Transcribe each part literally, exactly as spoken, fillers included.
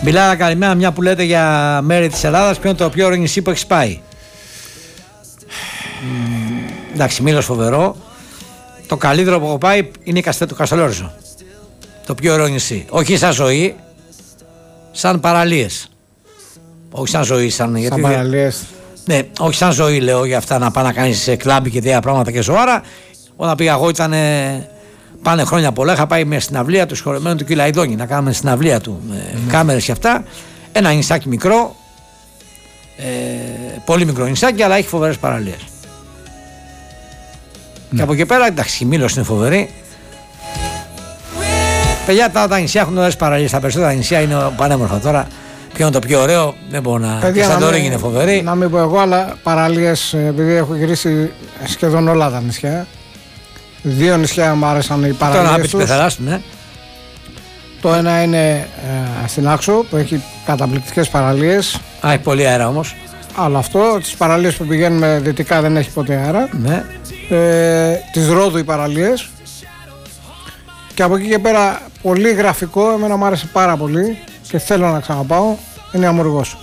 Μπιλάρα, καλημέρα. Μια που λέτε για μέρη της Ελλάδας, ποιο είναι το πιο ωραίο νησί που έχεις πάει? Mm, εντάξει, Μήλος φοβερό. Το καλύτερο που έχω πάει είναι το Καστελόριζο. Το πιο ωραίο νησί. Όχι σαν ζωή, σαν παραλίες. Όχι σαν ζωή, σαν, σαν γιατί παραλίες. Ναι, όχι σαν ζωή λέω για αυτά να πάει να κάνεις σε κλάμπι και τέτοια πράγματα και ζωάρα. Όταν πήγα εγώ ήταν πάνε χρόνια πολλά. Είχα πάει με συναυλία του σχολεμένου του Κυλαϊδόνη να κάνουμε συναυλία του με mm. κάμερες και αυτά. Ένα νησάκι μικρό, ε, πολύ μικρό νησάκι, αλλά έχει φοβερές παραλίες. Mm. Και από εκεί πέρα, εντάξει, η Μήλος είναι φοβερή. Παιδιά, τα, τα νησιά έχουν ωραίες παραλίες. Τα περισσότερα νησιά είναι πανέμορφα τώρα. Ποιο είναι το πιο ωραίο, δεν μπορώ να. Παιδιά, και Σαντορίνη είναι φοβερή. Να μην πω εγώ, αλλά παραλίες, επειδή έχω γυρίσει σχεδόν όλα τα νησιά. Δύο νησιά μου άρεσαν οι παραλίες. Τώρα να πεις Πεθεράς, ναι. Το ένα είναι ε, στην Άξο που έχει καταπληκτικές παραλίες. Α, έχει πολύ αέρα όμως. Αλλά αυτό, τις παραλίες που πηγαίνουμε δυτικά δεν έχει ποτέ αέρα. Ναι. Ε, της Ρόδου οι παραλίες. Και από εκεί και πέρα πολύ γραφικό, εμένα μου άρεσε πάρα πολύ και θέλω να ξαναπάω, είναι Αμοργός.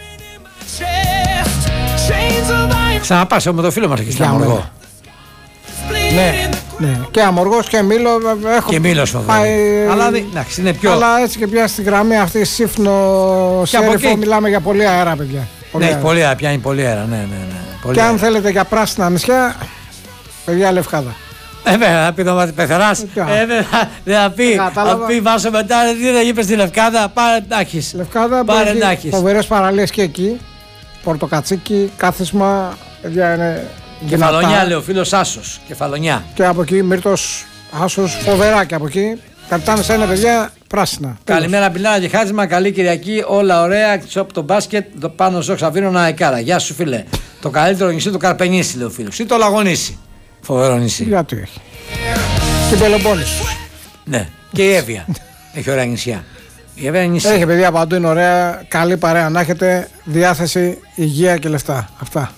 Ξαναπάς με το φίλο μας εκεί στην Αμοργό. Ναι, ναι, και Αμοργός και Μήλο έχω και Μήλος πάει... Αλλά εντάξει, είναι πιο... Αλλά έτσι και πια στη γραμμή αυτή Σύφνο, Σέριφο, μιλάμε για πολύ αέρα, παιδιά. Πολύ ναι, αέρα. Πολύ αέρα, πιάνει πολύ αέρα, ναι, ναι, ναι. Πολύ και αέρα. αν θέλετε για πράσινα νησιά, παιδιά, Λευκάδα. Ε, βέβαια, θα πει το Μάτι Πεθεράς. Ε, δεν θα πει, θα πει Βάσο μετά, τι δεν είπες στη Λευκάδα, πάρε Τάχης. Λευκάδα, πάρε Τάχης. Φοβερές παραλίες και εκεί, Πορτοκατσίκι, Κάθισμα, παιδιά είναι... Κεφαλονιά, λέει ο φίλος Άσος. Κεφαλονιά. Και από εκεί Μύρτος Άσος, φοβερά και από εκεί. Καπιτάνε ένα, παιδιά, πράσινα. Καλημέρα, Μπιλάρα και Χάζημα. Καλή Κυριακή. Όλα ωραία. Ξόπ το μπάσκετ. Το πάνω στο Ξαβίνο Ναϊκάρα. Γεια σου, φίλε. Το καλύτερο νησί του Καρπενήσι, λέει ο φίλος. Ή το Λαγονήσι. Φοβερό νησί. Γιατί έχει. Και Πελοπόννησο. Ναι. Και η Εύβοια. Έχει ωραία νησιά. Η Εύβοια είναι νησί. Έχει, παιδιά, παντού είναι ωραία. Καλή παρέα να έχετε. Διάθεση, υγεία και λεφτά. Αυτά.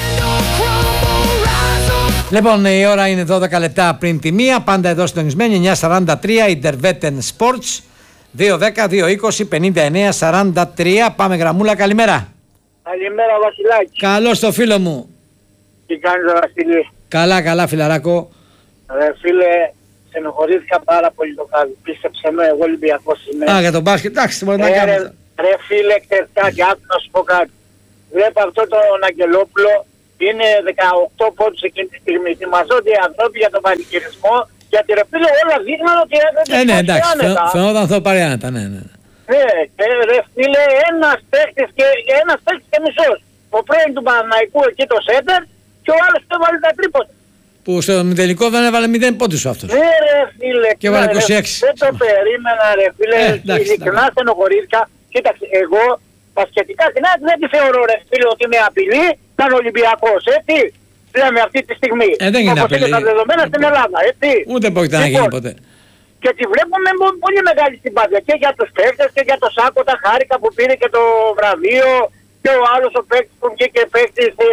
Λοιπόν, η ώρα είναι δώδεκα λεπτά πριν τη μία. Πάντα εδώ συντονισμένοι. εννιά σαράντα τρία Intervetten Sports. δύο δέκα δύο είκοσι πενήντα εννέα σαράντα τρία. Πάμε γραμμούλα. Καλημέρα. Καλημέρα, Βασιλάκη. Καλώς το φίλο μου. Τι κάνεις, Βασιλή? Καλά, καλά, φιλαράκο. Ρε φίλε, στενοχωρήθηκα πάρα πολύ το κάτι. Πίστεψε με, εγώ Ολυμπιακός είμαι. Α, για τον μπάσκετ, εντάξει, μπορεί να ε, κάνει. Ρε, ρε φίλε, κτερτάκι, άκου να σου πω κάτι. Βλέπω αυτό τον Αγγελόπουλο. Είναι δεκαοκτώ πόντους εκείνη τη στιγμή. Θυμαζόνται οι άνθρωποι για τον πανηγυρισμό. Γιατί ρε φίλε όλα δείχναν ότι δεν ε, ναι, εντάξει, φαινόταν αυτό πάρει άνετα, ναι, ναι. Ναι, και ρε φίλε ένας παίκτης και, ένας παίκτης και μισός. Ο πρώην του Παναθηναϊκού εκεί το σέντερ και ο άλλος που έβαλε τα τρίποτα. Που στο τελικό δεν έβαλε μηδέν πόντους ο αυτός. Ναι ρε φίλε. Και έβαλε είκοσι έξι. Δεν το περίμενα ρε φίλε. Ε, ειλικρινά στενοχωρήθηκα. Κοίταξε, εγώ πασχετικά την άλλη δεν τη θεωρώ ρε φίλε ότι είναι απειλή. Ήταν Ολυμπιακός, έτσι. Λέμε αυτή τη στιγμή. Ε, δεν είναι απειλή. Είναι τα δεδομένα στην Ελλάδα, έτσι. Ούτε πρόκειται να γίνει ποτέ. Και τη βλέπουμε με πολύ μεγάλη συμπάθεια και για τους παίκτες και για το Σάκο τα χάρηκα που πήρε και το βραβείο και ο άλλος ο παίκτης που βγήκε παίκτης ε,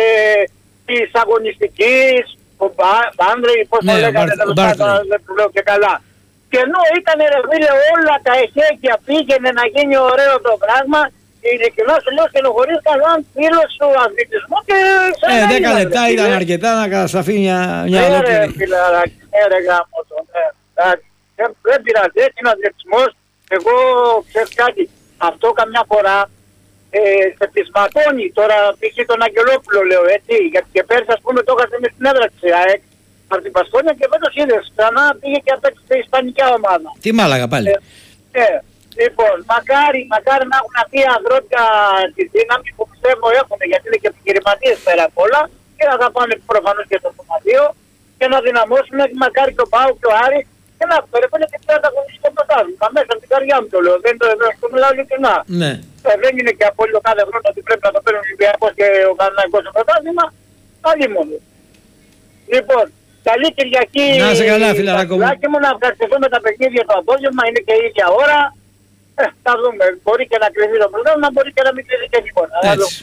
της αγωνιστικής, ο Μπάνδρη, πώς το λέγανε, δεν του λέω και καλά. Και ενώ ήταν ρε φίλε όλα τα εχέγγυα πήγαινε να γίνει ωραίο το πράγμα, ειλικρινά σου λέω στενοχωρήθηκα σαν φίλος του αθλητισμού και... Ε, δέκα λεπτά ήταν αρκετά να καταστραφεί μια ολόκληρη. Ναι ρε φίλε, ναι ρε γάμο το, ναι. Δεν πειράζει, έτσι είναι αθλητισμός. Εγώ ξέρεις κάτι, αυτό καμιά φορά ε, σε πεισματώνει. Τώρα π.χ. τον Αγγελόπουλο λέω έτσι, γιατί και πέρσι ας πούμε το είχαμε στην έδρα της ΑΕΚ από την Πασκόνια και φέτος είδες ξανά πήγε και απέκτησε η ισπανική ομάδα. Τι Μάλαγα πάλι. Ε, ε, λοιπόν, μακάρι, μακάρι να έχουν αυτοί οι ανθρώπια τη δύναμη που πιστεύω έχουν, γιατί είναι και επιχειρηματίες πέρα απ' όλα και να θα πάνε προφανώς και στο σωματείο και να δυναμώσουν, μακάρι και ο Πάου και ο Άρη. Και να περιμένει και πέρα τα αγωνιστικό πρωτάθλημα. Μέσα από την καρδιά μου το λέω. Δεν το, το μιλάω ειλικρινά. Ναι. Ε, δεν είναι και απόλυτο κάθε χρόνο ότι πρέπει να το παίρνει ο Ολυμπιακός και ο Παναθηναϊκός στο πρωτάθλημα. Αλλή μόνο. Λοιπόν, καλή Κυριακή. Να είσαι καλά, φιλαράκο μου. μου να ευχαριστηθούμε τα παιχνίδια το απόγευμα. Είναι και η ίδια ώρα. Ε, θα δούμε. Μπορεί και να κρυθεί το πρωτάθλημα, μπορεί και να μην κρυθεί και τίποτα.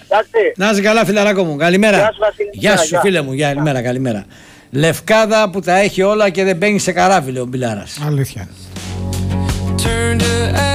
Να είσαι καλά, φιλαράκο μου. Καλημέρα. Γεια σου, Γεια σου φίλε μου. Καλημέρα, καλημέρα. Λευκάδα που τα έχει όλα και δεν μπαίνει σε καράβι, λέει ο Μπιλάρας. Αλήθεια.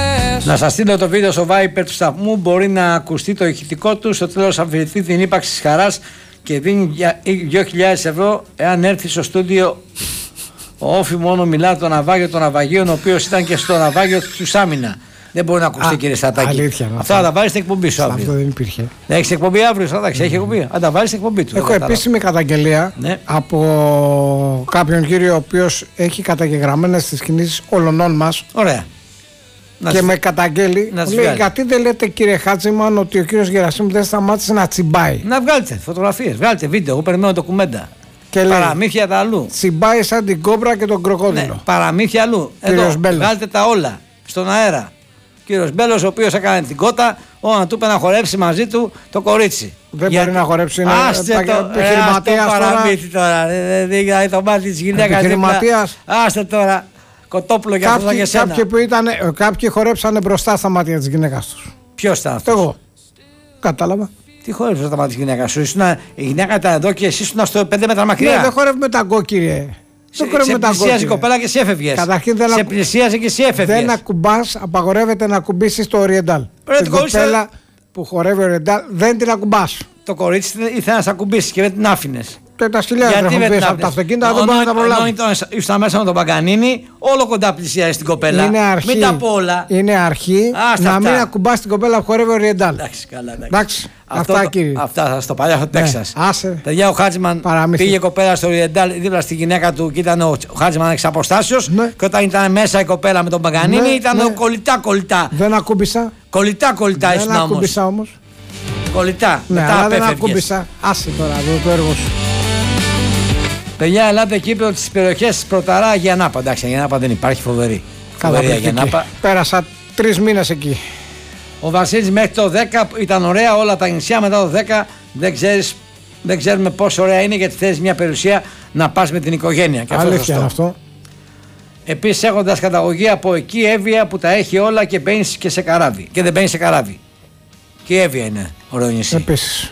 Να σας στείλω το βίντεο στο Viper του σταθμού. Μπορεί να ακουστεί το ηχητικό του. Στο τέλος αμφισβητεί την ύπαρξη της χαράς και δίνει δύο χιλιάδες ευρώ εάν έρθει στο στούντιο. Ο Όφη μόνο μιλά το ναυάγιο των ναυαγίων, ο οποίος ήταν και στο ναυάγιο του Σάμινα. Δεν μπορεί να ακουστεί, κύριε Στρατάκη. Αλήθεια. Αυτά θα τα βάλει στην εκπομπή σου αύριο. Αυτό δεν υπήρχε. Δεν έχει εκπομπή αύριο, Στρατάκη. Mm. Έχει εκπομπή. Θα τα βάλει στην εκπομπή του. Έχω επίσημη καταγγελία ναι. από κάποιον κύριο ο οποίος έχει καταγεγραμμένες τις κινήσεις όλων μας. Ωραία. Και να με καταγγέλει. Να λέει, βγάλει. Γιατί δεν λέτε, κύριε Χάτζημαν, ότι ο κύριος Γερασίμου δεν σταμάτησε να τσιμπάει. Να βγάλετε φωτογραφίες, βγάλετε βίντεο. Εγώ περιμένω ντοκουμέντα. Και παραμύθια τα αλλού. Τσιμπάει σαν την κόμπρα και τον κροκόδιλο. Ναι, παραμύθια αλλού. Εδώ, βγάλτε τα όλα στον αέρα. Κύριος Μπέλος, ο οποίος έκανε την κότα, όταν του είπε να χορέψει μαζί του το κορίτσι. Δεν Για... μπορεί να χορέψει, είναι επιχειρηματίας τώρα. Παραμύθι τώρα, δεν το μάτι της γυναίκας. Επιχειρηματίας. Άστε τώρα, κοτόπουλο για αυτό και σένα. Κάποιοι, που ήταν, κάποιοι χορέψανε μπροστά στα μάτια της γυναίκας τους. Ποιος ήταν αυτός? Εγώ. Κατάλαβα. Τι χόρεψε στα μάτια της γυναίκας σου? Ήσουνα, η γυναίκα ήταν εδώ και εσύ ήσουν στο πέντε μέτρα μακριά. Ναι, δεν χορεύει με ταγκό, κύριε. Σε, σε πλησίαζε η κοπέλα και εσύ έφευγες. Καταρχήν δεν σε πλησίαζε και εσύ έφευγες. Δεν ακουμπάς, απαγορεύεται να ακουμπήσεις το Oriental. Την κοπέλα που χορεύει Oriental δεν την ακουμπάς. Το κορίτσι ήθελε να σε ακουμπήσει και δεν την άφηνες. Και τα σκυλιά δεν έχουν πει από τα αυτοκίνητα, δεν μπορεί να τα προλάβει. Ήσουν μέσα με τον Παγκανίνη, όλο κοντά πλησιάζει την κοπέλα. Είναι αρχή, μην τα πω όλα. Είναι αρχή να αυτά. Μην ακουμπάς την κοπέλα που χορεύει Oriental. Εντάξει, καλά, εντάξει. Αυτό, αυτά, κύριε. Αυτά στο παλιό στο Τέξας. Ναι, παιδιά, ο Χάτζημαν πήγε κοπέλα στο Oriental δίπλα στη γυναίκα του και ήταν ο Χάτζημαν εξ αποστάσεως. Ναι. Και όταν ήταν μέσα η κοπέλα με τον Παγκανίνη ναι, ήταν ναι. κολλητά κολλητά. Δεν ακούμπησα. Κολλητά κολλητά ήσουν όμως. Δεν ακούμπησα όμως. Κολλητά. Ναι, αλλά δεν ακούμπησα. Άσε τώρα το έργο σου. Παιδιά, ελάτε εκεί στις περιοχές Πρωταρά, Γιαννάπα. Εντάξει, Γιαννάπα δεν υπάρχει, φοβερή. Φοβερή πέρασα τρεις μήνες εκεί. Ο Βασίλης μέχρι το δέκα ήταν ωραία, όλα τα νησιά. Μετά το δέκα δεν, ξέρεις, δεν ξέρουμε πόσο ωραία είναι, γιατί θέλεις μια περιουσία να πας με την οικογένεια. Και αλήθεια αυτό. αυτό. Επίσης, έχοντας καταγωγή από εκεί, Εύβοια που τα έχει όλα και μπαίνεις και σε καράβι. Και δεν μπαίνεις σε καράβι. Και η Εύβοια είναι ωραίο νησί. Επίσης.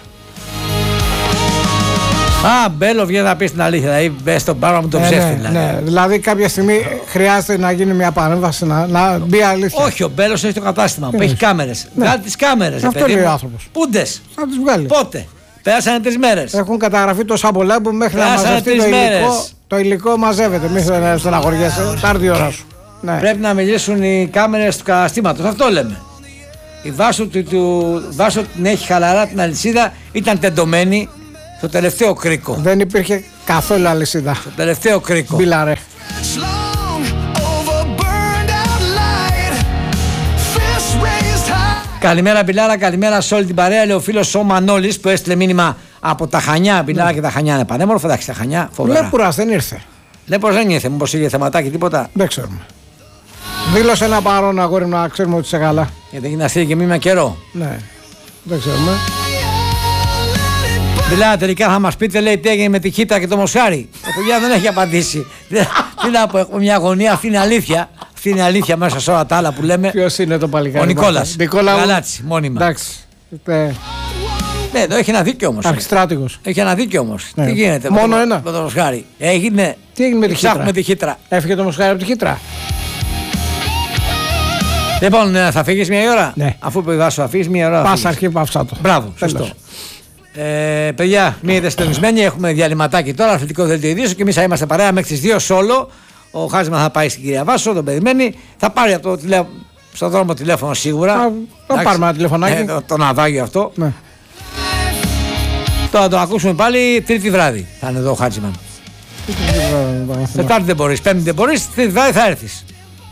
Α, Μπέλο, βγαίνει να πει την αλήθεια. Δηλαδή, μπε στον πάρο μου τον ψεύτη. Ναι, ναι, δηλαδή, κάποια στιγμή χρειάζεται να γίνει μια παρέμβαση να, να μπει αλήθεια. Όχι, ο Μπέλο έχει το κατάστημα που έχει κάμερες. Ναι. Βγάλει τις κάμερες. Αυτό λέει ο άνθρωπος. Πούντες. Θα τις βγάλει. Πότε? Πέρασανε τρεις μέρες. Έχουν καταγραφεί τόσα πολλά που μέχρι Πέρασανε να μαζευτεί το υλικό, το υλικό μαζεύεται. Μην στεναχωριέσαι. Θα έρθει η ώρα σου. Ναι. Πρέπει να μιλήσουν οι κάμερες του καταστήματος. Αυτό λέμε. Η Βάσο του, του Βάσο την έχει χαλαρά την αλυσίδα, ήταν τεντωμένη. Το τελευταίο κρίκο. Δεν υπήρχε καθόλου αλυσίδα. Το τελευταίο κρίκο. Μπιλαρέ. Καλημέρα Μπιλάρα, καλημέρα σε όλη την παρέα. Λέει ο φίλος ο Μανώλης που έστειλε μήνυμα από τα Χανιά. Μπιλάρα ναι. Και τα Χανιά είναι πανέμορφα. Εντάξει, τα Χανιά φοβερά. Λέμπουρας δεν ήρθε. Λέμπουρας δεν ήρθε. Μήπως είχε θεματάκι τίποτα. Δεν ξέρουμε. Δήλωσε ένα παρόν αγόρι να ξέρουμε ότι είσαι καλά. Γιατί έχει να στείλει και μήνυμα καιρό. Ναι, δεν ξέρουμε. Μιλάω τελικά θα μας πείτε, λέει, τι έγινε με τη Χίτρα και το Μοσχάρι. Ο παιδιά δεν έχει απαντήσει. Τι να πω, έχουμε μια αγωνία, αυτή είναι αλήθεια. Αυτή είναι αλήθεια μέσα σε όλα τα άλλα που λέμε. Ποιος είναι το παλικάρι? Ο Νικόλας. Νικόλα Γαλάτσι, μόνιμα. Εντάξει. Ναι, εδώ έχει ένα δίκιο όμως. Αρχιστράτηγος. Έχει ένα δίκιο όμως. Ναι. Τι γίνεται μόνο με, ένα. με το Μοσχάρι? Έγινε. Τι έγινε με τη Χίτρα? Με τη Χίτρα. Έφυγε το Μοσχάρι από τη Χίτρα. Λοιπόν, θα φύγεις μια ώρα. Ναι. Αφού πει Βάσο, θα φύγεις μια ώρα. Πας αρχή παυσάτο. Μπράβο, σωστό. Ε, παιδιά, μείνετε συντονισμένοι. Έχουμε διαλυματάκι τώρα, αθλητικό δελτίο ειδήσεων και εμείς θα είμαστε παρέα μέχρι τις δύο σόλο. Ο Χάζημα θα πάει στην κυρία Βάσο, τον περιμένει. Θα πάρει από το τηλε... στον δρόμο τηλέφωνο σίγουρα. Θα, θα πάρουμε ένα τηλεφωνάκι. Ε, το, το ναυάγιο αυτό. Ναι. Τώρα το ακούσουμε πάλι Τρίτη βράδυ. Θα είναι εδώ ο Χάτζημαν. Τετάρτη δεν μπορείς, Πέμπτη δεν μπορείς, Τρίτη βράδυ θα έρθεις.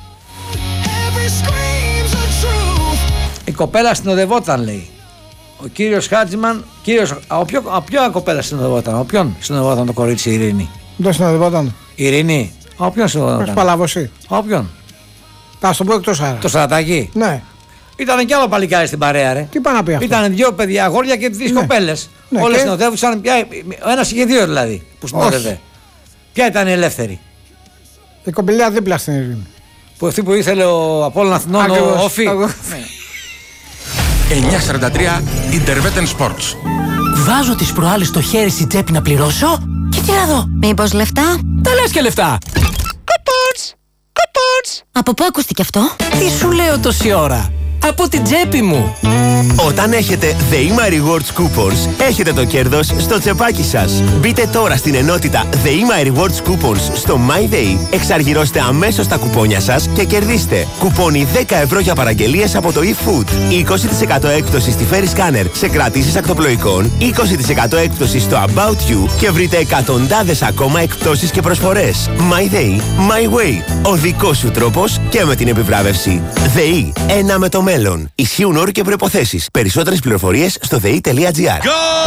Η κοπέλα συνοδευόταν, λέει. Ο κύριος Χάτζημαν, κύριος, από ποια κοπέλα συνοδευόταν, από ποιον συνοδευόταν το κορίτσι η Ειρήνη? Δεν συνοδευόταν. Η Ειρήνη, από ποιον συνοδευόταν? Έχει παλαβωσεί. Από ποιον? Θα σου πω εκτός αέρα. Το Στρατάκι. Ναι. Ήταν κι άλλο παλικάρι στην παρέα, ρε. Τι πάει να πει αυτό? Ήταν δύο παιδιά αγόρια και δύο ναι. κοπέλες. Ναι, όλες και... συνοδεύουσαν, πια, ο ένας είχε δύο δηλαδή που συνοδεύε. Ποια ήταν η ελεύθερη? Η κομπηλιά δίπλα στην Ειρήνη. Που αυτή που ήθελε ο Απόλλων Αθηνών, ο Όφη. εννιακόσια σαράντα τρία Interveten Sports. Βάζω τις προάλλες στο χέρι στην τσέπη να πληρώσω και τι να δω. Μήπως λεφτά? Τα λες και λεφτά. Coupons! Coupons! Από πού ακούστηκε αυτό? Τι σου λέω τόση ώρα? Από την τσέπη μου. Όταν έχετε ΔΕΗΜΑ Rewards Coupons, έχετε το κέρδος στο τσεπάκι σας. Μπείτε τώρα στην ενότητα ΔΕΗΜΑ Rewards Coupons στο MyDay, εξαργυρώστε αμέσως τα κουπόνια σας και κερδίστε κουπόνι δέκα ευρώ για παραγγελίες από το eFood, είκοσι τοις εκατό έκπτωση στη Ferry Scanner σε κρατήσεις ακτοπλοϊκών, είκοσι τοις εκατό έκπτωση στο About You και βρείτε εκατοντάδες ακόμα εκπτώσεις και προσφορές. MyDay, My Way. Ο δικός σου τρόπος και με την επιβράβευση. ΔΕΗ, ένα με το μέλλον. Ισχύουν όροι και προϋποθέσεις. Περισσότερες πληροφορίες στο δei.gr.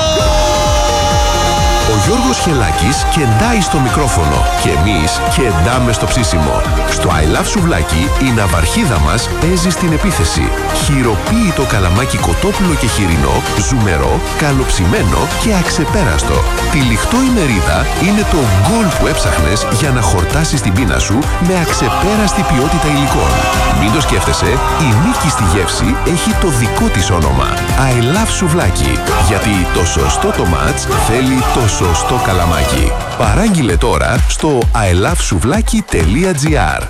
Ο Γιώργος Χελάκης κεντάει στο μικρόφωνο και εμείς κεντάμε στο ψήσιμο. Στο I Love Σουβλάκι η ναυαρχίδα μας παίζει στην επίθεση. Χειροποίητο καλαμάκι κοτόπουλο και χοιρινό, ζουμερό, καλοψημένο και αξεπέραστο. Τυλιχτό η μερίδα είναι το γκολ που έψαχνες για να χορτάσεις την πείνα σου με αξεπέραστη ποιότητα υλικών. Μην το σκέφτεσαι, η νίκη στη γεύση έχει το δικό της όνομα. I Love Σουβλάκι. Γιατί το σωστό το μάτς θέλει το σωστό καλαμάκι. Παράγγειλε τώρα στο i love souvlaki τελεία gr.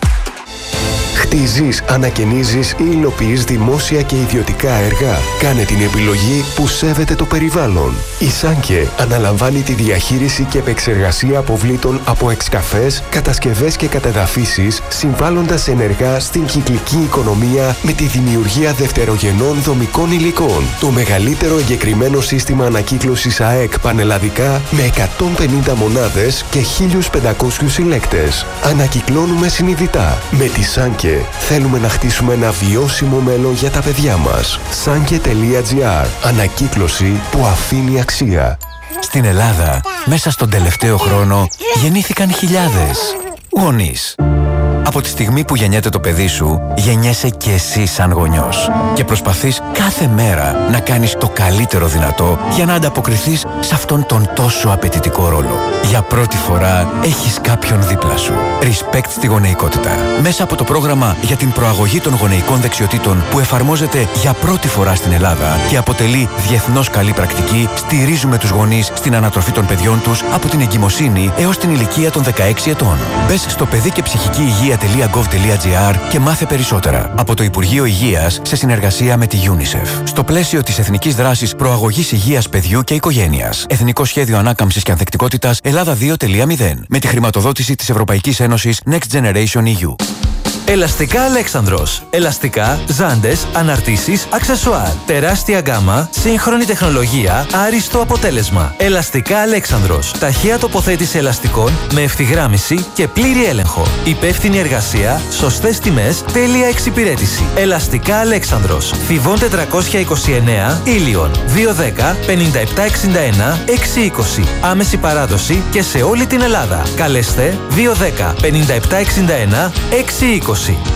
Χτίζεις, ανακαινίζεις ή υλοποιείς δημόσια και ιδιωτικά έργα. Κάνε την επιλογή που σέβεται το περιβάλλον. Η Σάνκε αναλαμβάνει τη διαχείριση και επεξεργασία αποβλήτων από εξκαφές, κατασκευές και κατεδαφίσεις, συμβάλλοντας ενεργά στην κυκλική οικονομία με τη δημιουργία δευτερογενών δομικών υλικών. Το μεγαλύτερο εγκεκριμένο σύστημα ανακύκλωσης ΑΕΚ πανελλαδικά με εκατόν πενήντα μονάδες και χίλιους πεντακόσιους συλλέκτες. Ανακυκλώνουμε συνειδητά. Με τη Σάνκε θέλουμε να χτίσουμε ένα βιώσιμο μέλλον για τα παιδιά μας. Σάνκε τελεία gr. Ανακύκλωση που αφήνει αξία. Στην Ελλάδα, μέσα στον τελευταίο χρόνο, γεννήθηκαν χιλιάδες γονείς. Από τη στιγμή που γεννιέται το παιδί σου, γεννιέσαι και εσύ σαν γονιός. Και προσπαθείς κάθε μέρα να κάνεις το καλύτερο δυνατό για να ανταποκριθείς σε αυτόν τον τόσο απαιτητικό ρόλο. Για πρώτη φορά έχεις κάποιον δίπλα σου. Respect στη γονεϊκότητα. Μέσα από το πρόγραμμα για την προαγωγή των γονεϊκών δεξιοτήτων που εφαρμόζεται για πρώτη φορά στην Ελλάδα και αποτελεί διεθνώς καλή πρακτική, στηρίζουμε τους γονείς στην ανατροφή των παιδιών τους από την εγκυμοσύνη έως την ηλικία των δεκαέξι ετών. Μπες στο παιδί και ψυχική υγεία .gov.gr και μάθε περισσότερα. Από το Υπουργείο Υγείας σε συνεργασία με τη UNICEF. Στο πλαίσιο της Εθνικής Δράσης Προαγωγής Υγείας Παιδιού και Οικογένειας. Εθνικό Σχέδιο Ανάκαμψης και Ανθεκτικότητας Ελλάδα δύο τελεία μηδέν. Με τη χρηματοδότηση της Ευρωπαϊκής Ένωσης Next Generation ι γιου. Ελαστικά Αλέξανδρος. Ελαστικά, ζάντες, αναρτήσεις, αξεσουάρ. Τεράστια γκάμα, σύγχρονη τεχνολογία, άριστο αποτέλεσμα. Ελαστικά Αλέξανδρος. Ταχεία τοποθέτηση ελαστικών με ευθυγράμμιση και πλήρη έλεγχο. Υπεύθυνη εργασία, σωστές τιμές, τέλεια εξυπηρέτηση. Ελαστικά Αλέξανδρος. Θηβών τετρακόσια είκοσι εννέα, Ήλιον. δύο δέκα πενήντα επτά εξήντα ένα εξακόσια είκοσι. Άμεση παράδοση και σε όλη την Ελλάδα. Καλέστε δύο δέκα πενήντα επτά εξήντα ένα εξακόσια είκοσι.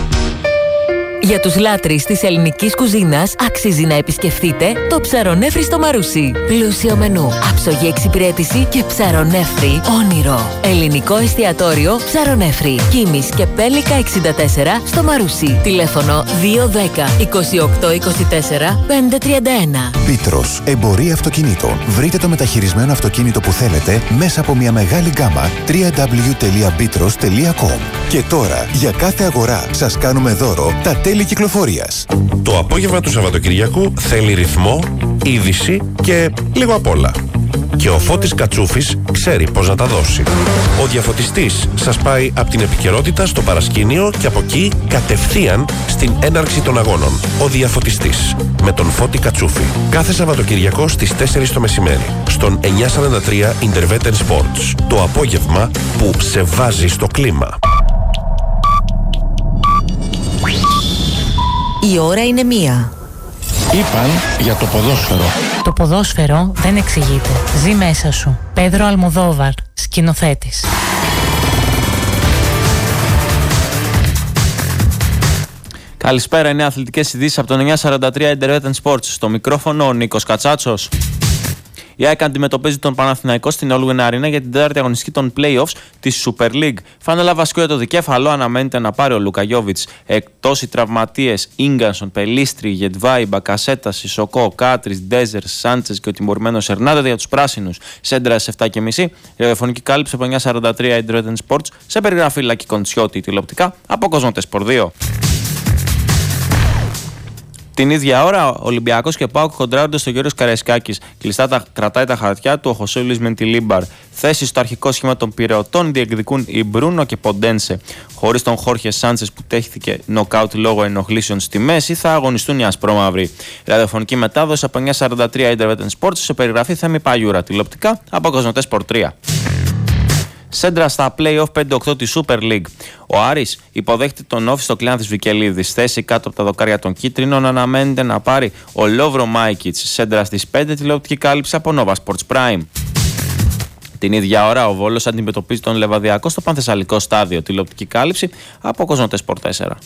Για τους λάτρεις της ελληνικής κουζίνας αξίζει να επισκεφτείτε το Ψαρονέφρι στο Μαρούσι. Πλούσιο μενού, άψογη εξυπηρέτηση και ψαρονέφρι όνειρο. Ελληνικό εστιατόριο Ψαρονέφρι. Κίμης και Πέλικα εξήντα τέσσερα στο Μαρούσι. Τηλέφωνο δύο δέκα είκοσι οκτώ είκοσι τέσσερα πεντακόσια τριάντα ένα. Πίτρος, εμπορία αυτοκινήτων. Βρείτε το μεταχειρισμένο αυτοκίνητο που θέλετε μέσα από μια μεγάλη γκάμα double-u double-u double-u τελεία πίτρος τελεία κομ. Και τώρα, για κάθε αγορά σας κάνουμε δώρο τα τέλη κυκλοφορίας. Το απόγευμα του Σαββατοκυριακού θέλει ρυθμό, είδηση και λίγο απ' όλα. Και ο Φώτης Κατσούφης ξέρει πώς να τα δώσει. Ο διαφωτιστής σας πάει από την επικαιρότητα στο παρασκήνιο και από εκεί κατευθείαν στην έναρξη των αγώνων. Ο διαφωτιστής με τον Φώτη Κατσούφη. Κάθε Σαββατοκυριακό στις τέσσερις το μεσημέρι στον εννιακόσια σαράντα τρία Intervetten Sports. Το απόγευμα που σε βάζει στο κλίμα. Η ώρα είναι μία. Είπαν για το ποδόσφαιρο. Το ποδόσφαιρο δεν εξηγείται. Ζει μέσα σου. Πέδρο Αλμοδόβαρ, σκηνοθέτης. Καλησπέρα, είναι αθλητικές ειδήσεις από τον εννιακόσια σαράντα τρία Intervetten Sports. Στο μικρόφωνο ο Νίκος Κατσάτσος. Η ΑΕΚ αντιμετωπίζει τον Παναθηναϊκό στην Όλγουεν Αρίνα για την τέταρτη αγωνιστική των play-offs της Super League. Φάνελα βασικό για το δικέφαλο αναμένεται να πάρει ο Λουκαγιόβιτς. Εκτός οι τραυματίες Ίγκανσον, Πελίστρη, Γετβάη, Μπακασέτα, Σισοκό, Κάτρις, Ντέζερ, Σάντσες και ο τιμωρημένος Ερνάδε για τους πράσινους. Σέντρα στις επτά και μισή. Ραδιοφωνική κάλυψη από εννιά σαράντα τρία Internet Sports σε περιγραφή Λάκη Κοντσιώτη τηλεοπτικά από Κοσμοτέ Σπορ δύο. Την ίδια ώρα, ο Ολυμπιακός και ΠΑΟΚ κοντράρονται στο Γιώργος Καραϊσκάκης. Κλειστά τα, κρατάει τα χαρτιά του ο Χωσέ Μεντιλίμπαρ. Θέσεις στο αρχικό σχήμα των Πειραιωτών διεκδικούν η Μπρούνο και Ποντένσε. Χωρίς τον Χόρχε Σάντσες που τέχθηκε νοκάουτ λόγω ενοχλήσεων στη μέση, θα αγωνιστούν οι ασπρόμαυροι. Ραδιοφωνική μετάδοση από εννιά σαράντα τρία Internet Sports σε περιγραφή Θέμη Παγιούρα τηλεοπτικά από Κοσμοτέ Σπορ τρία. Σέντρα στα play-off πέντε οκτώ της Super League. Ο Άρης υποδέχεται τον Όφη στο Κλεάνθης Βικελίδης. Θέση κάτω από τα δοκάρια των κίτρινων αναμένεται να πάρει ο Λόβρο Μάικιτς. Σέντρα στις πέντε τηλεοπτική κάλυψη από Nova Sports Prime. Την ίδια ώρα ο Βόλος αντιμετωπίζει τον Λεβαδιακό στο Πανθεσσαλικό στάδιο. Τηλεοπτική κάλυψη από Κοσμοτέ Σπορ τέσσερα.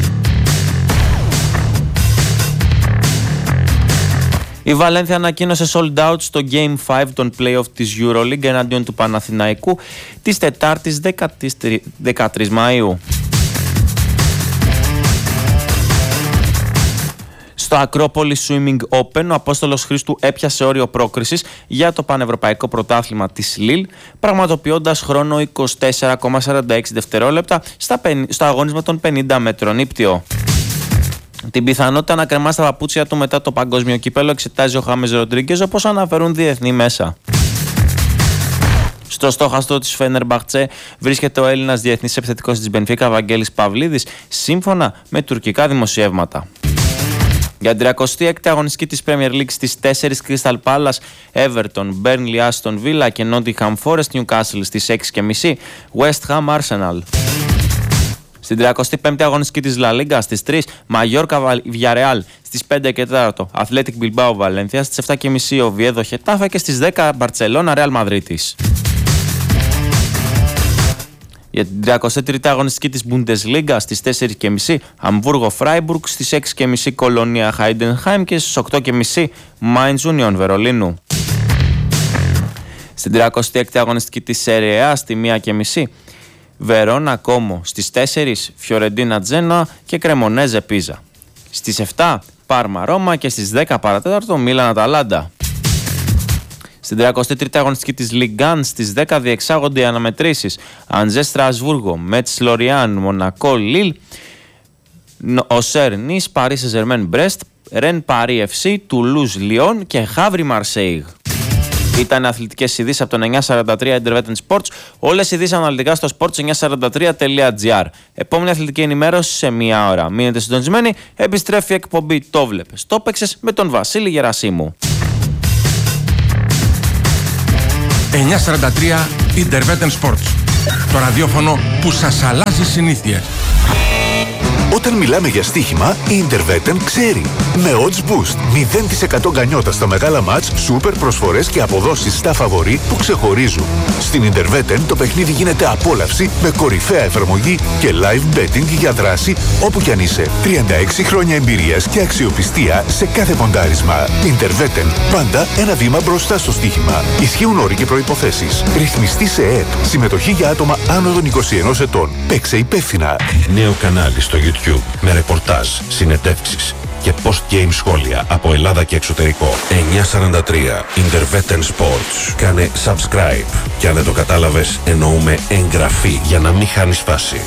Η Βαλένθια ανακοίνωσε sold out στο Game πέντε των play-off της EuroLeague εναντίον του Παναθηναϊκού της Τετάρτης δεκατρείς Μαΐου. Στο Ακρόπολη Swimming Open, ο Απόστολος Χρήστου έπιασε όριο πρόκρισης για το Πανευρωπαϊκό Πρωτάθλημα της Λιλ, πραγματοποιώντας χρόνο είκοσι τέσσερα κόμμα σαράντα έξι δευτερόλεπτα στο αγώνισμα των πενήντα μέτρων ύπτιο. Την πιθανότητα να κρεμάσει τα παπούτσια του μετά το παγκόσμιο κύπελο εξετάζει ο Χάμες Ροντρίγκες, όπως αναφέρουν διεθνή μέσα. Στο στόχαστρο της Φένερμπαχτσε βρίσκεται ο Έλληνας διεθνής επιθετικός της Μπενφίκα Βαγγέλης Παυλίδης, σύμφωνα με τουρκικά δημοσιεύματα. Για την τριακοστή έκτη αγωνιστική της Premier League στις τέσσερις Crystal Palace, Everton, Burnley, Aston Villa και Nottingham Forest Newcastle στις έξι και μισή, West Ham Arsenal. Στην τριακοστή πέμπτη αγωνιστική της La Liga στις τρεις, Μαγιόρκα Villarreal στις πέντε και τέταρτο, Athletic Bilbao Valencia στις επτά και μισή, Oviedo Getafe και στις δέκα, Barcelona Real Madridis. Για την τριακοστή τρίτη αγωνιστική της Bundesliga στις τέσσερις και μισή, Hamburgo Freiburg στις έξι και μισή, Κολόνια Heidenheim και στις οκτώ και μισή, Mainz Union Βερολίνου. Στην τριακοστή έκτη αγωνιστική της Serie A στη μία και μισή, Βερόνα Κόμο στις τέσσερις, Φιωρεντίνα Τζένοα και Κρεμονέζε Πίζα. Στις επτά, Πάρμα Ρώμα και στις δέκα παρατέταρτο, Μίλαν Αταλάντα. Στην τριακοστή τρίτη αγωνιστική της Ligue ένα στις δέκα διεξάγονται οι αναμετρήσεις Αντζέ Στρασβούργο, Μέτς Λοριάν, Μονακό Λίλ, Οσέρ Νις, Παρί Σεζερμέν Μπρέστ, Ρεν Παρί εφ σι, Τουλούζ Λιόν και Χαύρι Μαρσέιγ. Ήταν αθλητικές ειδήσεις από τον εννιά σαράντα τρία Internet Sports. Όλες οι ειδήσεις αναλυτικά στο sports εννιά σαράντα τρία τελεία τζι άρ. Επόμενη αθλητική ενημέρωση σε μία ώρα. Μείνετε συντονισμένοι, επιστρέφει η εκπομπή Το Βλέπες, το παίξες με τον Βασίλη Γερασίμου. εννιά σαράντα τρία Internet Sports. Το ραδιόφωνο που σας αλλάζει συνήθειες. Όταν μιλάμε για στοίχημα, η Interveten ξέρει. Με Odds Boost, μηδέν τοις εκατό γκανιότα στα μεγάλα μάτς, σούπερ προσφορές και αποδόσεις στα φαβορί που ξεχωρίζουν. Στην Interveten το παιχνίδι γίνεται απόλαυση με κορυφαία εφαρμογή και live betting για δράση όπου κι αν είσαι. τριάντα έξι χρόνια εμπειρίας και αξιοπιστία σε κάθε ποντάρισμα. Interveten, πάντα ένα βήμα μπροστά στο στοίχημα. Ισχύουν όροι και προϋποθέσεις. Ρυθμιστή σε ΕΕΠ. Συμμετοχή για άτομα άνω των είκοσι ενός ετών. Παίξε υπεύθυνα. Νέο κανάλι στο YouTube με ρεπορτάζ, συνεντεύξεις και post-game σχόλια από Ελλάδα και εξωτερικό. εννιά σαράντα τρία Interveten Sports. Κάνε subscribe και αν δεν το κατάλαβες εννοούμε εγγραφή για να μην χάνεις φάση.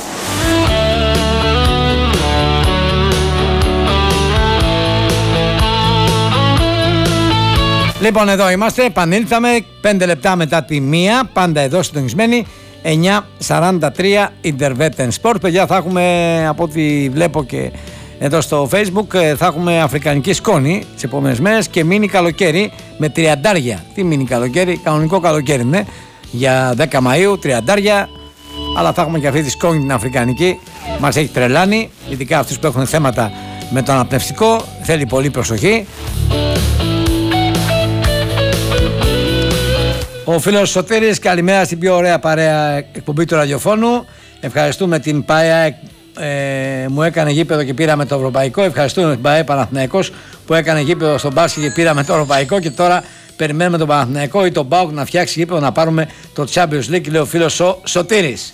Λοιπόν, εδώ είμαστε, επανήλθαμε πέντε λεπτά μετά τη μία, πάντα εδώ συντονισμένοι. εννιά σαράντα τρία Interveten Sport. Παιδιά, θα έχουμε, από ό,τι βλέπω και εδώ στο Facebook, θα έχουμε αφρικανική σκόνη τις επόμενες μέρες και μίνι καλοκαίρι με τριαντάρια. Τι μίνι καλοκαίρι, κανονικό καλοκαίρι είναι για δέκα Μαΐου, τριαντάρια. Αλλά θα έχουμε και αυτή τη σκόνη την αφρικανική. Μας έχει τρελάνει, ειδικά αυτούς που έχουν θέματα με το αναπνευστικό. Θέλει πολύ προσοχή. Ο φίλος Σωτήρης, καλημέρα στην πιο ωραία παρέα εκπομπή του ραδιοφώνου. Ευχαριστούμε την ΠΑΕ, ε, μου έκανε γήπεδο και πήραμε το ευρωπαϊκό. Ευχαριστούμε την ΠΑΕ Παναθηναϊκός που έκανε γήπεδο στον μπάσκετ και πήραμε το ευρωπαϊκό. Και τώρα περιμένουμε τον Παναθηναϊκό ή τον ΠΑΟΚ να φτιάξει γήπεδο να πάρουμε το Champions League, λέει ο φίλος ο Σωτήρης.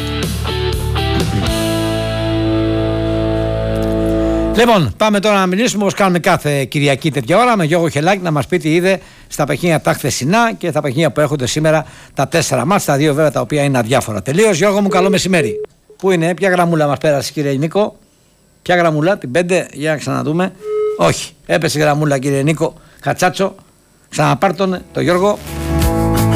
Λοιπόν, πάμε τώρα να μιλήσουμε όπως κάνουμε κάθε Κυριακή τέτοια ώρα με Γιώργο Χελάκη να μας πει τι είδε στα παιχνίδια τα χθεσινά και τα παιχνίδια που έρχονται σήμερα, τα τέσσερα μάτς, τα δύο βέβαια τα οποία είναι αδιάφορα. Τελείως, Γιώργο μου, καλό μεσημέρι. Πού είναι, ποια γραμμούλα μας πέρασε, κύριε Νίκο? Ποια γραμμούλα, την πέντε, για να ξαναδούμε. Όχι, έπεσε η γραμμούλα, κύριε Νίκο Χατσάτσο. Ξαναπάρ τον, το Γιώργο.